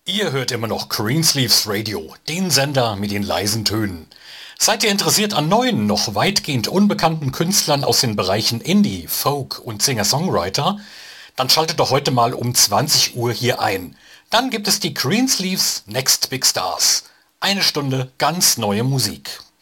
Ihr hört immer noch Greensleeves Radio, den Sender mit den leisen Tönen. Seid ihr interessiert an neuen, noch weitgehend unbekannten Künstlern aus den Bereichen Indie, Folk und Singer-Songwriter? Dann schaltet doch heute mal um 20 Uhr hier ein. Dann gibt es die Greensleeves Next Big Stars. Eine Stunde ganz neue Musik.